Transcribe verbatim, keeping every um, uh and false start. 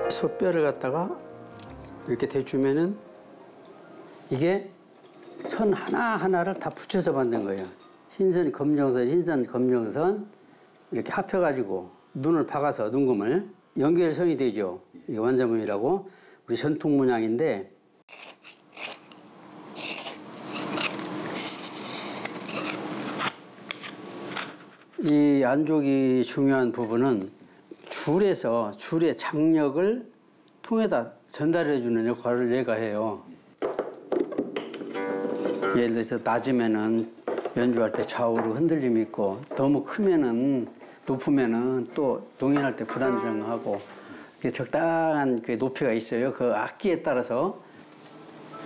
소뼈를 갖다가 이렇게 대주면은 이게 선 하나하나를 다 붙여서 만든 거예요. 흰선, 검정선, 흰선, 검정선 이렇게 합해가지고 눈을 박아서 눈금을 연결선이 되죠. 이게 완자문이라고 우리 전통 문양인데 이 안족이 중요한 부분은 줄에서 줄의 장력을 통에다 전달해주는 역할을 얘가 해요. 예를 들어서 낮으면은 연주할 때 좌우로 흔들림이 있고 너무 크면은 높으면은 또 동연할 때 불안정하고 적당한 그 높이가 있어요. 그 악기에 따라서